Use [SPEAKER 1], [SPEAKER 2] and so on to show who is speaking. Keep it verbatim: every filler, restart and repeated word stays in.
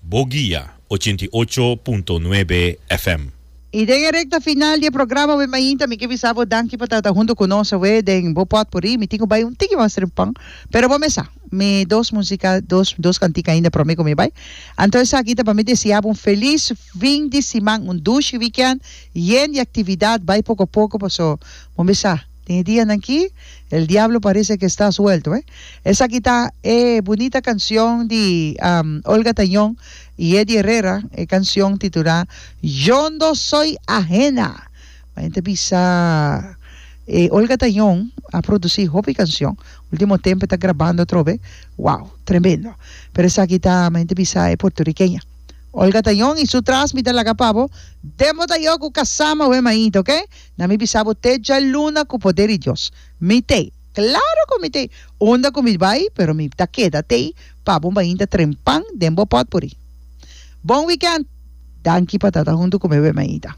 [SPEAKER 1] Boguía ochenta y ocho punto nueve F M.
[SPEAKER 2] Y de recta final del programa, we mainta, mi kibisabo, danki pa tata junto con nosa, we, den bopot por aí, mi tingo bay un tiki mas rimpang. Pero vamos a, mi dos música, dos, dos cantica ainda para mí con mi bay. Entonces aquí para mí deseaba un feliz fin de semana, un dulce weekend, lleno de actividad, bay poco a poco, pues, vamos a. Tiene día aquí, el diablo parece que está suelto, ¿eh? Esa aquí está, eh, bonita canción de um, Olga Tañón y Eddie Herrera, eh, canción titulada Yo no soy ajena. La gente pisa, eh, Olga Tañón ha producido otra canción, último tiempo está grabando otra vez, wow, tremendo. Pero esa aquí está, la gente pisa, es puertorriqueña. Olga Tañón y su transmite la capavo, demo tayo ku kasama we maito, ¿ok? Na mi bisabo te ya luna ku poder y Dios. Mi te, claro que mi te, onda con mi bay, pero mi ta queda te, pabo mainta trempan, dembo pot puri. Bon weekend, danki patata junto con mi we maita.